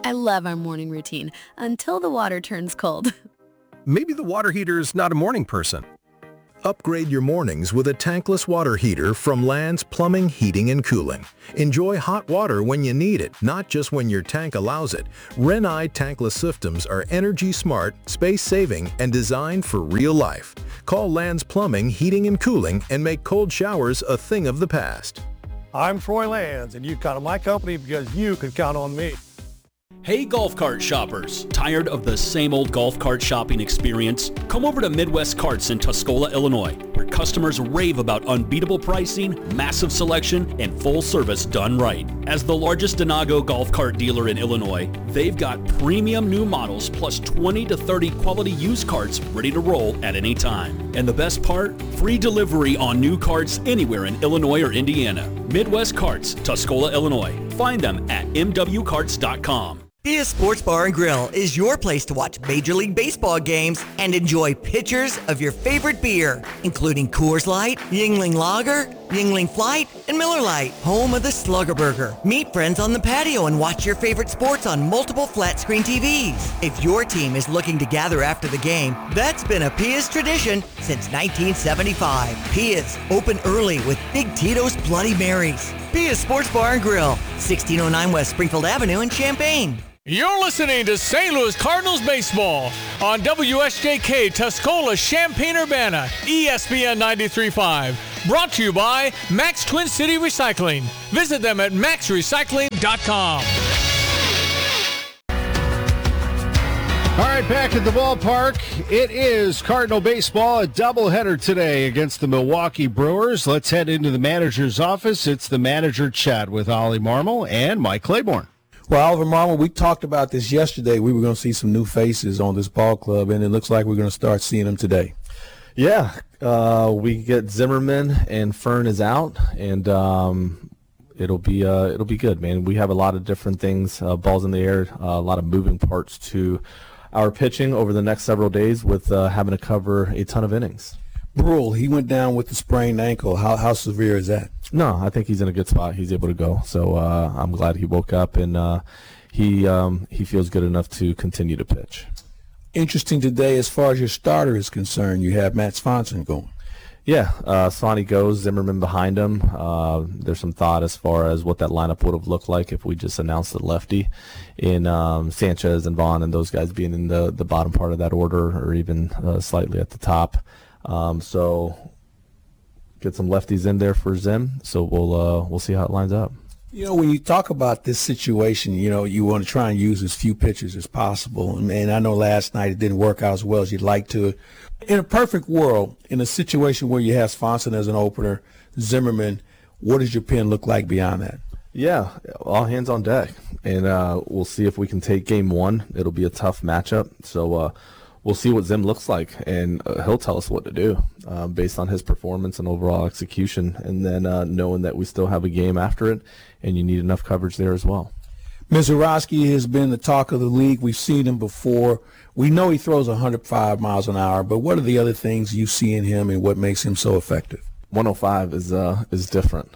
I love our morning routine until the water turns cold. Maybe the water heater's not a morning person. Upgrade your mornings with a tankless water heater from Land's Plumbing, Heating, and Cooling. Enjoy hot water when you need it, not just when your tank allows it. Renai tankless systems are energy smart, space-saving, and designed for real life. Call Land's Plumbing, Heating, and Cooling and make cold showers a thing of the past. I'm Troy Lands, and you count on my company because you can count on me. Hey golf cart shoppers, tired of the same old golf cart shopping experience? Come over to Midwest Carts in Tuscola, Illinois, where customers rave about unbeatable pricing, massive selection, and full service done right. As the largest Denago golf cart dealer in Illinois, they've got premium new models plus 20 to 30 quality used carts ready to roll at any time. And the best part? Free delivery on new carts anywhere in Illinois or Indiana. Midwest Carts, Tuscola, Illinois. Find them at mwcarts.com. Pia Sports Bar and Grill is your place to watch Major League Baseball games and enjoy pitchers of your favorite beer, including Coors Light, Yuengling Lager, Yuengling Flight, and Miller Lite, home of the Slugger Burger. Meet friends on the patio and watch your favorite sports on multiple flat-screen TVs. If your team is looking to gather after the game, that's been a Pia's tradition since 1975. Pia's, open early with Big Tito's Bloody Marys. Pia's Sports Bar and Grill, 1609 West Springfield Avenue in Champaign. You're listening to St. Louis Cardinals baseball on WSJK Tuscola, Champaign-Urbana, ESPN 93.5. Brought to you by Max Twin City Recycling. Visit them at maxrecycling.com. All right, back at the ballpark. It is Cardinal baseball, a doubleheader today against the Milwaukee Brewers. Let's head into the manager's office. It's the manager chat with Ollie Marmol and Mike Claiborne. Well, Oliver Marmol, we talked about this yesterday. We were going to see some new faces on this ball club, and it looks like we're going to start seeing them today. Yeah, we get Zimmerman, and Fern is out, and it'll be good, man. We have a lot of different things, balls in the air, a lot of moving parts to our pitching over the next several days with having to cover a ton of innings. Brule, he went down with the sprained ankle. How severe is that? No, I think he's in a good spot. He's able to go. So I'm glad he woke up, and he feels good enough to continue to pitch. Interesting today, as far as your starter is concerned, you have Matt Swanson going. Yeah, Swanee goes, Zimmerman behind him. There's some thought as far as what that lineup would have looked like if we just announced the lefty in Sanchez and Vaughn and those guys being in the bottom part of that order or even slightly at the top. So get some lefties in there for Zim. So we'll see how it lines up. You know, when you talk about this situation, you know, you want to try and use as few pitchers as possible. And I know last night it didn't work out as well as you'd like to. In a perfect world, in a situation where you have Swanson as an opener, Zimmerman, what does your pen look like beyond that? Yeah, all hands on deck. And we'll see if we can take game one. It'll be a tough matchup. So we'll see what Zim looks like, and he'll tell us what to do based on his performance and overall execution, and then knowing that we still have a game after it, and you need enough coverage there as well. Mizorowski has been the talk of the league. We've seen him before. We know he throws 105 miles an hour, but what are the other things you see in him and what makes him so effective? 105 is different.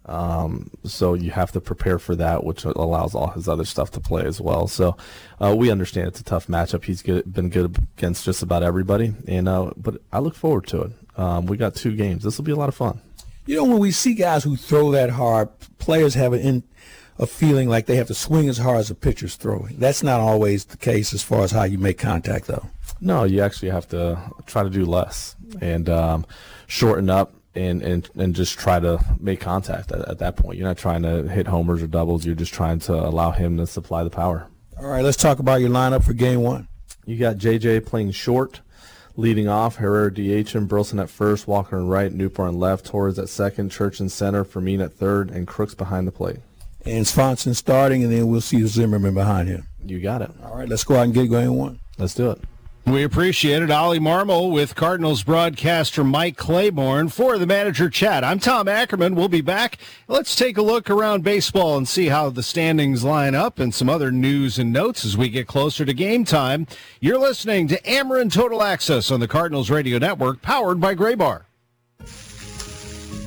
So you have to prepare for that, which allows all his other stuff to play as well. So we understand it's a tough matchup. He's been good against just about everybody, and but I look forward to it. We got 2 games. This will be a lot of fun. You know, when we see guys who throw that hard, players have a feeling like they have to swing as hard as a pitcher's throwing. That's not always the case as far as how you make contact, though. No, you actually have to try to do less and shorten up. And just try to make contact at that point. You're not trying to hit homers or doubles. You're just trying to allow him to supply the power. All right, let's talk about your lineup for game one. You got J.J. playing short, leading off, Herrera DH-ing, Burleson at first, Walker in right, Newport on left, Torres at second, Church in center, Fermin at third, and Crooks behind the plate. And Swanson starting, and then we'll see Zimmerman behind him. You got it. All right, let's go out and get game one. Let's do it. We appreciate it. Ollie Marmol with Cardinals broadcaster Mike Claiborne for the manager chat. I'm Tom Ackerman. We'll be back. Let's take a look around baseball and see how the standings line up and some other news and notes as we get closer to game time. You're listening to Ameren Total Access on the Cardinals Radio Network, powered by Gray Bar.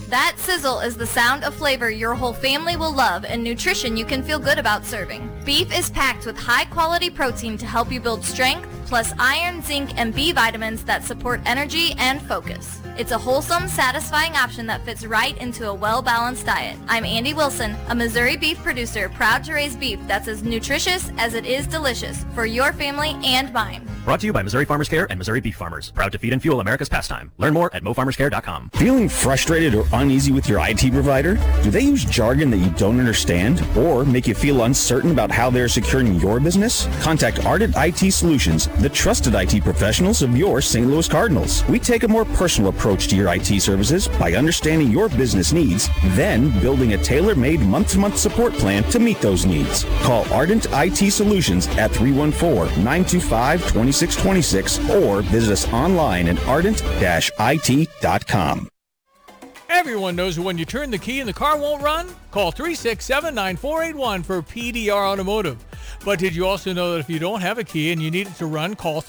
That sizzle is the sound of flavor your whole family will love and nutrition you can feel good about serving. Beef is packed with high-quality protein to help you build strength, plus iron, zinc, and B vitamins that support energy and focus. It's a wholesome, satisfying option that fits right into a well-balanced diet. I'm Andy Wilson, a Missouri beef producer, proud to raise beef that's as nutritious as it is delicious for your family and mine. Brought to you by Missouri Farmers Care and Missouri Beef Farmers. Proud to feed and fuel America's pastime. Learn more at mofarmerscare.com. Feeling frustrated or uneasy with your IT provider? Do they use jargon that you don't understand or make you feel uncertain about how they're securing your business? Contact Ardent IT Solutions, the trusted IT professionals of your St. Louis Cardinals. We take a more personal approach to your IT services by understanding your business needs, then building a tailor-made month-to-month support plan to meet those needs. Call Ardent IT Solutions at 314-925-2626 or visit us online at ardent-it.com. Everyone knows when you turn the key and the car won't run? Call 367-9481 for PDR Automotive. But did you also know that if you don't have a key and you need it to run, call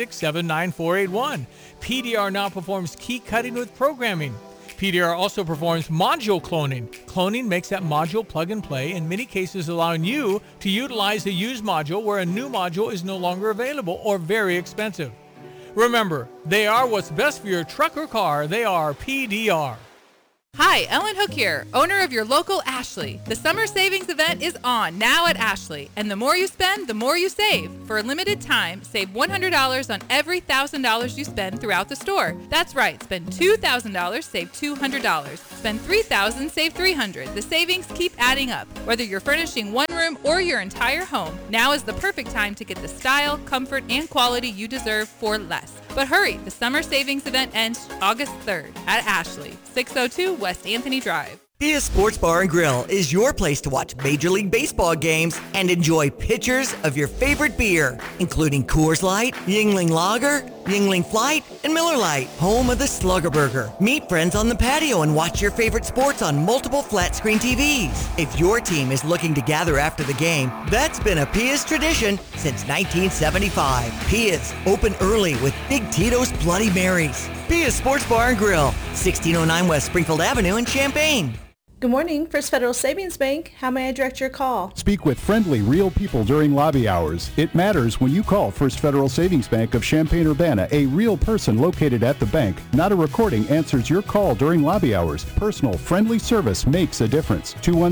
367-9481. PDR now performs key cutting with programming. PDR also performs module cloning. Cloning makes that module plug and play, in many cases allowing you to utilize a used module where a new module is no longer available or very expensive. Remember, they are what's best for your truck or car. They are PDR. Hi, Ellen Hook here, owner of your local Ashley. The summer savings event is on now at Ashley, and the more you spend, the more you save. For a limited time, save $100 on every $1,000 you spend throughout the store. That's right, spend $2,000, save $200. Spend $3,000, save $300. The savings keep adding up. Whether you're furnishing one room or your entire home, now is the perfect time to get the style, comfort, and quality you deserve for less. But hurry, the summer savings event ends August 3rd at Ashley, 602 West Anthony Drive. Dia Sports Bar and Grill is your place to watch Major League Baseball games and enjoy pitchers of your favorite beer, including Coors Light, Yuengling Lager, Yuengling Flight, and Miller Lite, home of the Slugger Burger. Meet friends on the patio and watch your favorite sports on multiple flat-screen TVs. If your team is looking to gather after the game, that's been a Pia's tradition since 1975. Pia's, open early with Big Tito's Bloody Marys. Pia's Sports Bar and Grill, 1609 West Springfield Avenue in Champaign. Good morning, First Federal Savings Bank. How may I direct your call? Speak with friendly, real people during lobby hours. It matters when you call First Federal Savings Bank of Champaign-Urbana. A real person located at the bank. Not a recording answers your call during lobby hours. Personal, friendly service makes a difference.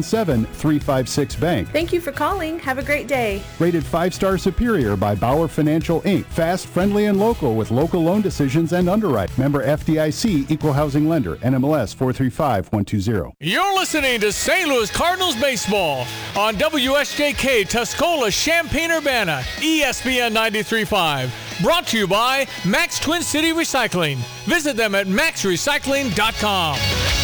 217-356-BANK. Thank you for calling. Have a great day. Rated 5-star superior by Bauer Financial, Inc. Fast, friendly, and local with local loan decisions and underwrite. Member FDIC, Equal Housing Lender. NMLS 435120. You're listening to St. Louis Cardinals baseball on WSJK Tuscola Champaign-Urbana, ESPN 93.5. Brought to you by Max Twin City Recycling. Visit them at maxrecycling.com.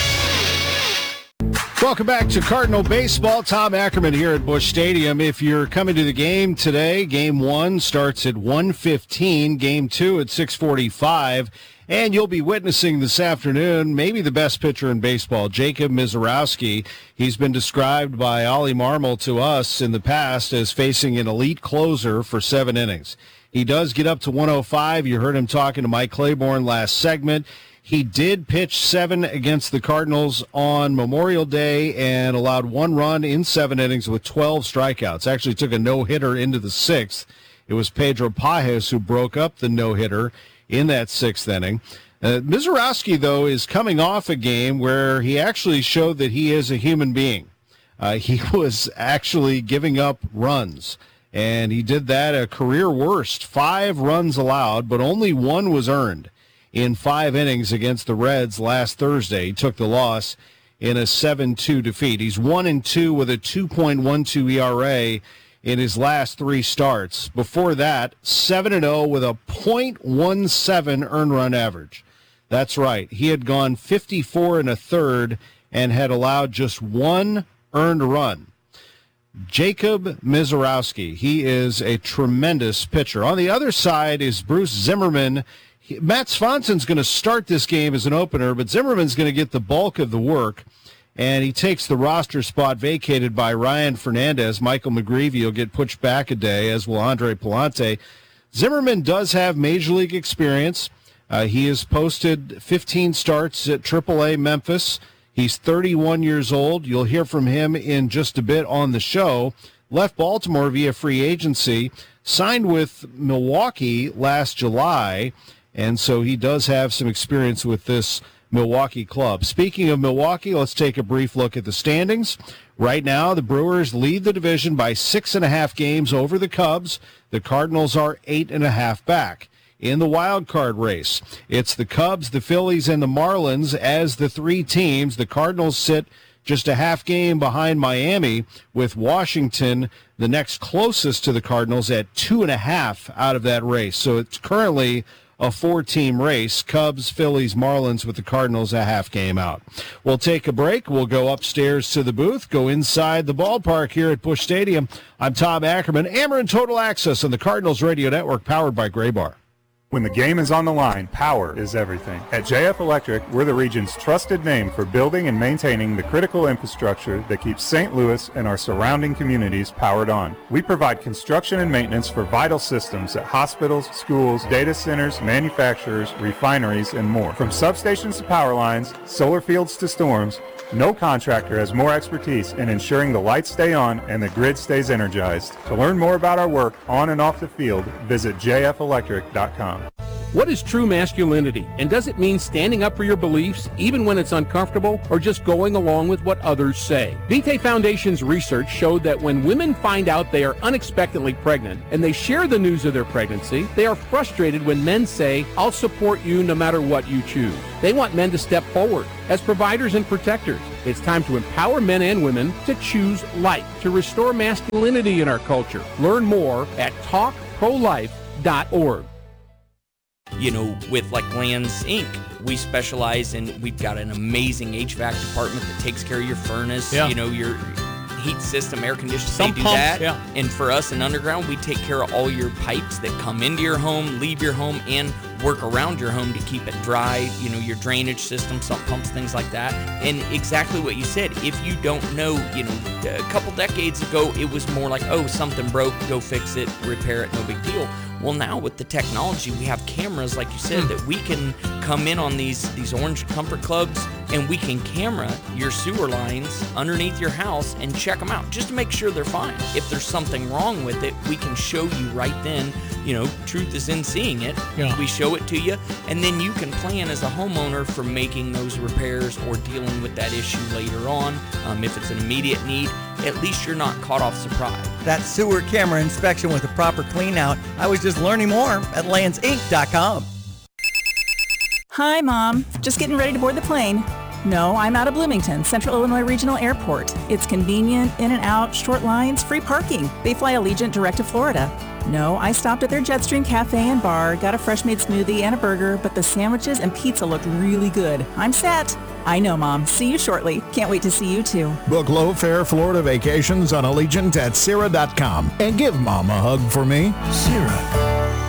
Welcome back to Cardinal Baseball. Tom Ackerman here at Busch Stadium. If you're coming to the game today, Game 1 starts at 1:15, Game 2 at 6:45. And you'll be witnessing this afternoon maybe the best pitcher in baseball, Jacob Misiorowski. He's been described by Ollie Marmol to us in the past as facing an elite closer for 7 innings. He does get up to 105. You heard him talking to Mike Claiborne last segment. He did pitch 7 against the Cardinals on Memorial Day and allowed 1 run in 7 innings with 12 strikeouts. Actually took a no-hitter into the 6th. It was Pedro Pajes who broke up the no-hitter in that 6th inning. Misiorowski, though, is coming off a game where he actually showed that he is a human being. He was actually giving up runs, and he did that a career worst. 5 runs allowed, but only 1 was earned in 5 innings against the Reds last Thursday. He took the loss in a 7-2 defeat. He's 1-2 with a 2.12 ERA in his last 3 starts. Before that, 7-0 with a .17 earned run average. That's right. He had gone 54 1/3 and had allowed just 1 earned run. Jacob Misiorowski, he is a tremendous pitcher. On the other side is Bruce Zimmerman. Matt Swanson's going to start this game as an opener, but Zimmerman's going to get the bulk of the work. And he takes the roster spot vacated by Ryan Fernandez. Michael McGreevy will get pushed back a day, as will Andre Palante. Zimmerman does have Major League experience. He has posted 15 starts at AAA Memphis. He's 31 years old. You'll hear from him in just a bit on the show. Left Baltimore via free agency, signed with Milwaukee last July, and so he does have some experience with this Milwaukee club. Speaking of Milwaukee, let's take a brief look at the standings. Right now, the Brewers lead the division by 6.5 games over the Cubs. The Cardinals are 8.5 back. In the wild card race, it's the Cubs, the Phillies, and the Marlins as the three teams. The Cardinals sit just a half game behind Miami, with Washington the next closest to the Cardinals at 2.5 out of that race. So it's currently a 4-team race. Cubs, Phillies, Marlins, with the Cardinals a half game out. We'll take a break. We'll go upstairs to the booth, go inside the ballpark here at Busch Stadium. I'm Tom Ackerman. Ameren Total Access on the Cardinals Radio Network, powered by Gray Bar. When the game is on the line, power is everything. At JF Electric, we're the region's trusted name for building and maintaining the critical infrastructure that keeps St. Louis and our surrounding communities powered on. We provide construction and maintenance for vital systems at hospitals, schools, data centers, manufacturers, refineries, and more. From substations to power lines, solar fields to storms, no contractor has more expertise in ensuring the lights stay on and the grid stays energized. To learn more about our work on and off the field, visit jfelectric.com. What is true masculinity, and does it mean standing up for your beliefs even when it's uncomfortable, or just going along with what others say? Vitae Foundation's research showed that when women find out they are unexpectedly pregnant and they share the news of their pregnancy, they are frustrated when men say, "I'll support you no matter what you choose." They want men to step forward as providers and protectors. It's time to empower men and women to choose life, to restore masculinity in our culture. Learn more at talkprolife.org. You know, with like Lands Inc., we specialize in, we've got an amazing HVAC department that takes care of your furnace, you know, your heat system, air conditioning, they do that. Yeah. And for us in Underground, we take care of all your pipes that come into your home, leave your home, and work around your home to keep it dry, you know, your drainage system, sump pumps, things like that. And exactly what you said, if you don't know, you know, a couple decades ago, it was more like, oh, something broke, go fix it, repair it, no big deal. Well, now with the technology, we have cameras, like you said, that we can come in on these Orange Comfort Clubs, and we can camera your sewer lines underneath your house and check them out just to make sure they're fine. If there's something wrong with it, we can show you right then. You know, truth is in seeing it. Yeah. We show it to you, and then you can plan as a homeowner for making those repairs or dealing with that issue later on. If it's an immediate need, at least you're not caught off surprise. That sewer camera inspection with a proper clean out. I was just learning more at landsinc.com. Hi, Mom. Just getting ready to board the plane. No, I'm out of Bloomington, Central Illinois Regional Airport. It's convenient, in and out, short lines, free parking. They fly Allegiant direct to Florida. No, I stopped at their Jetstream Cafe and Bar, got a fresh made smoothie and a burger, but the sandwiches and pizza looked really good. I'm set. I know, Mom. See you shortly. Can't wait to see you too. Book low-fare Florida vacations on Allegiant at Sierra.com and give Mom a hug for me. Sierra.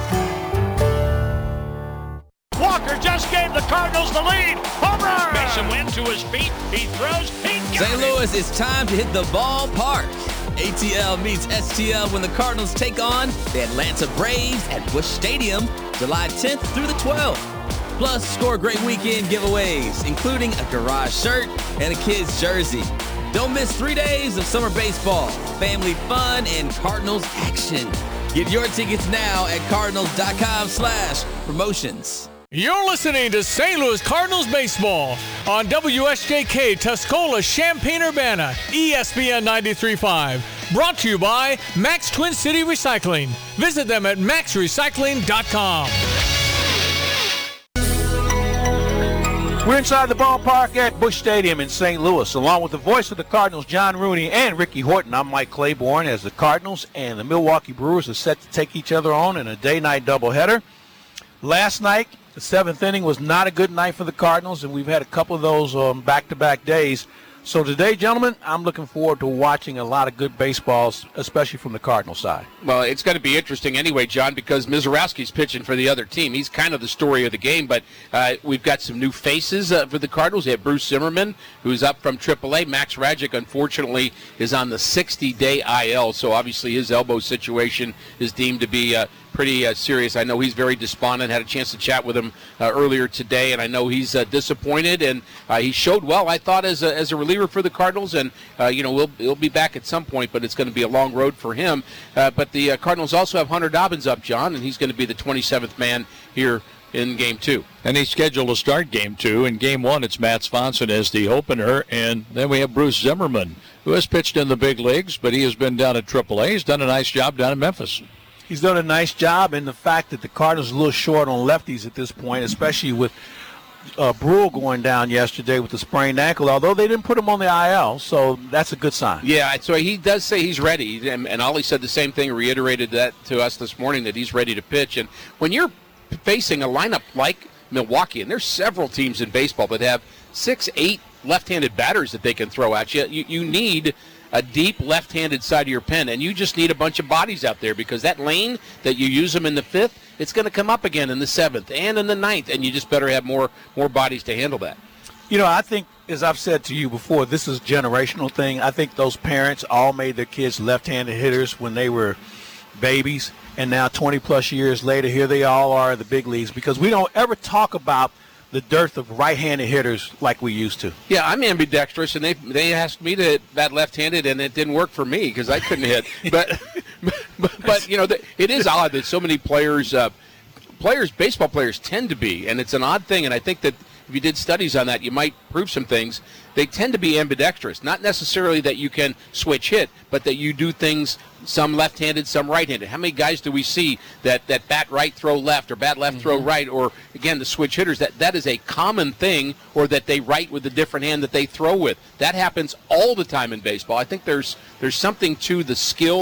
Walker just gave the Cardinals the lead. Home run! Mason Wynn to his feet. He throws. He got St. Louis, it's time to hit the ballpark. ATL meets STL when the Cardinals take on the Atlanta Braves at Busch Stadium, July 10th through the 12th. Plus, score great weekend giveaways, including a garage shirt and a kid's jersey. Don't miss 3 days of summer baseball, family fun, and Cardinals action. Get your tickets now at cardinals.com/promotions. You're listening to St. Louis Cardinals baseball on WSJK Tuscola, Champaign-Urbana, ESPN 93.5. Brought to you by Max Twin City Recycling. Visit them at maxrecycling.com. We're inside the ballpark at Busch Stadium in St. Louis, along with the voice of the Cardinals, John Rooney, and Ricky Horton. I'm Mike Claiborne, as the Cardinals and the Milwaukee Brewers are set to take each other on in a day-night doubleheader. Last night, the seventh inning was not a good night for the Cardinals, and we've had a couple of those back-to-back days. So today, gentlemen, I'm looking forward to watching a lot of good baseballs, especially from the Cardinal side. Well, it's going to be interesting anyway, John, because Mizorowski's pitching for the other team. He's kind of the story of the game, but we've got some new faces for the Cardinals. You have Bruce Zimmerman, who's up from AAA. Max Rajic, unfortunately, is on the 60-day IL, so obviously his elbow situation is deemed to be pretty serious. I know he's very despondent. Had a chance to chat with him earlier today, and I know he's disappointed. And he showed well, I thought, as a reliever for the Cardinals. And he'll be back at some point, but it's going to be a long road for him. But the Cardinals also have Hunter Dobbins up, John, and he's going to be the 27th man here in Game 2. And he's scheduled to start Game 2. In Game 1, it's Matt Swanson as the opener, and then we have Bruce Zimmerman, who has pitched in the big leagues, but he has been down at AAA. He's done a nice job down in Memphis. He's done a nice job, and the fact that the Cardinals are a little short on lefties at this point, especially with Brule going down yesterday with the sprained ankle, although they didn't put him on the IL, so that's a good sign. Yeah, so he does say he's ready, and Ollie said the same thing, reiterated that to us this morning, that he's ready to pitch. And when you're facing a lineup like Milwaukee, and there's several teams in baseball that have 6-8 left-handed batters that they can throw at you, you need a deep left-handed side of your pen, and you just need a bunch of bodies out there, because that lane that you use them in the 5th, it's going to come up again in the 7th and in the 9th, and you just better have more bodies to handle that. I think, as I've said to you before, this is a generational thing. I think those parents all made their kids left-handed hitters when they were babies, and now 20-plus years later, here they all are in the big leagues, because we don't ever talk about the dearth of right-handed hitters like we used to. Yeah, I'm ambidextrous, and they asked me to hit bat left-handed, and it didn't work for me because I couldn't hit. But it is odd that so many baseball players tend to be, and it's an odd thing, and I think that if you did studies on that, you might prove some things. They tend to be ambidextrous, not necessarily that you can switch hit, but that you do things, some left-handed, some right-handed. How many guys do we see that bat right, throw left, or bat left, throw right, or, again, the switch hitters? That is a common thing, or that they right with a different hand that they throw with. That happens all the time in baseball. I think there's something to the skill